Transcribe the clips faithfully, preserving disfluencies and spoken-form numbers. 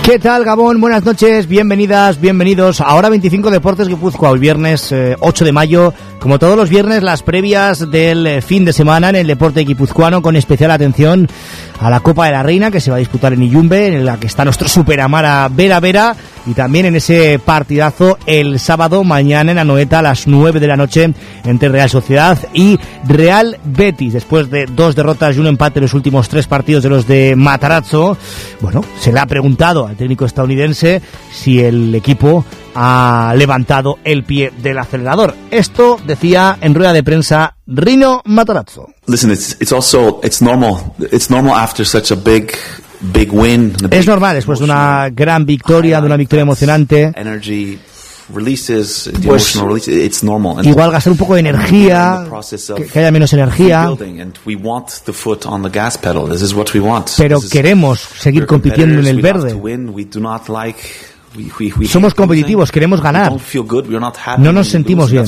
¿Qué tal, Gabón? Buenas noches, bienvenidas, bienvenidos a Hora veinticinco Deportes Guipúzcoa, el viernes eh, ocho de mayo. Como todos los viernes, las previas del eh, fin de semana en el deporte guipuzcoano, con especial atención a la Copa de la Reina, que se va a disputar en Illumbe, en la que está nuestro Superamara Vera Vera, y también en ese partidazo el sábado, mañana en Anoeta a las nueve de la noche, entre Real Sociedad y Real Betis. Después de dos derrotas y un empate en los últimos tres partidos de los de Matarazzo, bueno, se le ha preguntado al técnico estadounidense si el equipo ha levantado el pie del acelerador. Esto decía en rueda de prensa Rino Matarazzo. Listen, it's it's also it's normal. It's normal after such a big big win. Es normal después de una gran victoria, de una victoria emocionante. Energy releases, the pues, emotional release, it's normal. Igual gastar un poco de energía, que, que haya menos energía. Pero queremos seguir compitiendo en el verde. Somos competitivos, queremos ganar. No nos sentimos bien.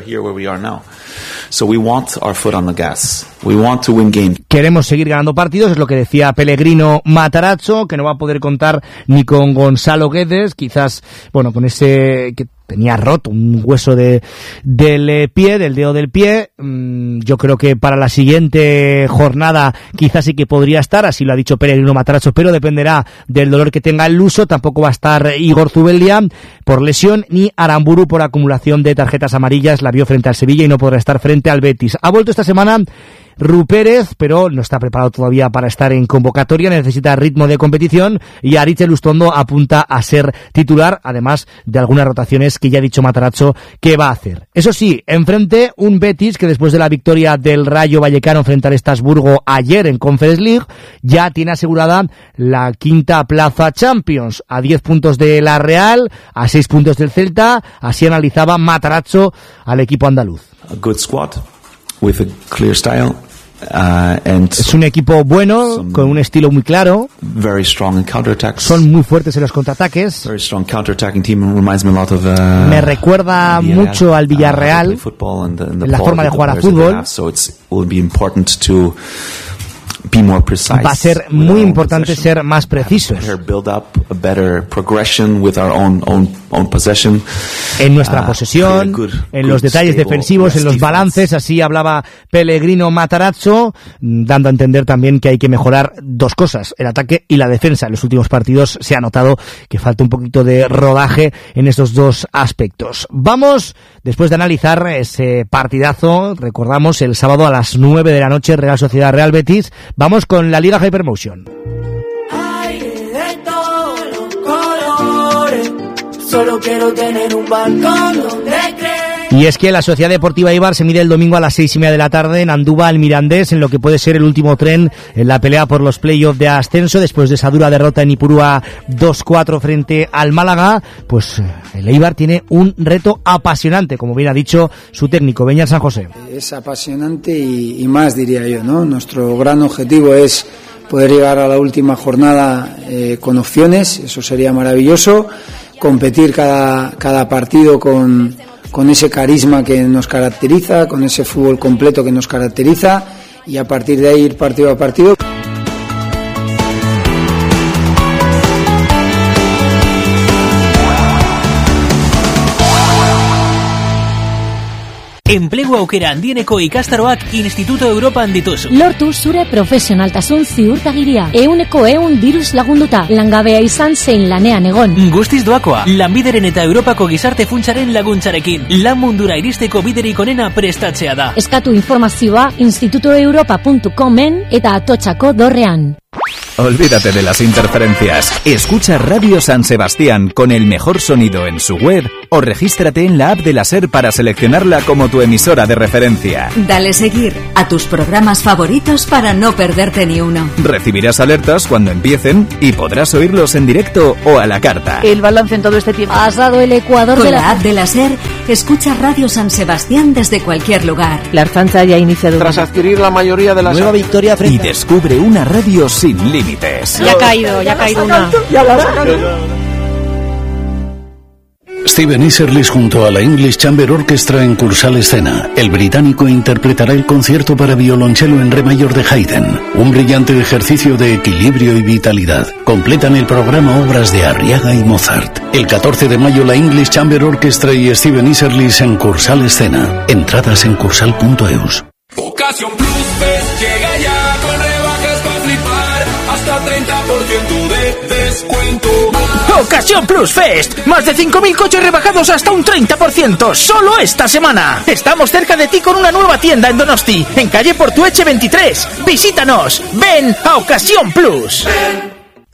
Queremos seguir ganando partidos, es lo que decía Pellegrino Matarazzo, que no va a poder contar ni con Gonzalo Guedes, quizás, bueno, con ese que tenía roto un hueso de del pie, del dedo del pie. Yo creo que para la siguiente jornada quizás sí que podría estar, así lo ha dicho Pellegrino Matarazzo, pero dependerá del dolor que tenga el luso. Tampoco va a estar Igor Zubeldia por lesión, ni Aramburu por acumulación de tarjetas amarillas, la vio frente al Sevilla y no podrá estar frente al Betis. Ha vuelto esta semana Ru Pérez, pero no está preparado todavía para estar en convocatoria, necesita ritmo de competición, y Aritz Elustondo apunta a ser titular, además de algunas rotaciones que ya ha dicho Matarazzo que va a hacer. Eso sí, enfrente un Betis que después de la victoria del Rayo Vallecano frente al Estrasburgo ayer en Conference League, ya tiene asegurada la quinta plaza Champions, a diez puntos de la Real, a seis puntos del Celta. Así analizaba Matarazzo al equipo andaluz. A good squad with a clear style. Uh, and es un equipo bueno, con un estilo muy claro. Very strong in counterattacks. Son muy fuertes en los contraataques. Very strong counterattacking team. Reminds me a lot of, uh, me recuerda mucho al Villarreal, uh, en la forma de jugar a fútbol. So it will be important to be more precise. Va a ser muy importante ser más precisos. En nuestra posesión, en los detalles defensivos, en los balances. Así hablaba Pellegrino Matarazzo, dando a entender también que hay que mejorar dos cosas, el ataque y la defensa. En los últimos partidos se ha notado que falta un poquito de rodaje en estos dos aspectos. Vamos, después de analizar ese partidazo, recordamos el sábado a las nueve de la noche, Real Sociedad Real Betis. Vamos con la Liga Hypermotion. Aire de todos los colores, solo quiero tener un balcón donde creer. Y es que la Sociedad Deportiva Eibar se mide el domingo a las seis y media de la tarde en Andúba al Mirandés, en lo que puede ser el último tren en la pelea por los playoffs de ascenso, después de esa dura derrota en Ipurúa dos cuatro frente al Málaga. Pues el Eibar tiene un reto apasionante, como bien ha dicho su técnico, Beñat San José. Es apasionante y, y más, diría yo, ¿no? Nuestro gran objetivo es poder llegar a la última jornada eh, con opciones, eso sería maravilloso, competir cada, cada partido con... con ese carisma que nos caracteriza, con ese fútbol completo que nos caracteriza, y a partir de ahí ir partido a partido. Enplegu aukera handieneko ikastaroak Instituto Europan dituzu. Lortu zure profesionaltasun ziurtagiria. Euneko eun diruz lagunduta. Langabea izan zein lanean egon. Guztiz doakoa. Lanbideren eta Europako gizarte funtsaren laguntzarekin. Lan mundura iristeko biderik onena prestatzea da. Eskatu informazioa instituto europa punto comen eta Atotxako dorrean. Olvídate de las interferencias. Escucha Radio San Sebastián con el mejor sonido en su web o regístrate en la app de la SER para seleccionarla como tu emisora de referencia. Dale seguir a tus programas favoritos para no perderte ni uno. Recibirás alertas cuando empiecen y podrás oírlos en directo o a la carta. El balance en todo este tiempo. Has dado el ecuador con de la... la app de la SER, escucha Radio San Sebastián desde cualquier lugar. La Arfanza ya ha iniciado. Tras adquirir la mayoría de las... Nueva victoria frente... Y descubre una radio sin límites. Ya ha caído, ya ha caído una. Ya la sacaron. Steven Iserlis junto a la English Chamber Orchestra en Cursal Escena. El británico interpretará el concierto para violonchelo en re mayor de Haydn, un brillante ejercicio de equilibrio y vitalidad. Completan el programa obras de Arriaga y Mozart. El catorce de mayo la English Chamber Orchestra y Steven Iserlis en Cursal Escena. Entradas en cursal punto eus. Ocasión Plus Fest llega ya con rebajas para flipar, hasta treinta por ciento de descuento. Ocasión Plus Fest, más de cinco mil coches rebajados hasta un treinta por ciento, solo esta semana. Estamos cerca de ti con una nueva tienda en Donosti, en calle Portueche veintitrés. Visítanos, ven a Ocasión Plus. Ven.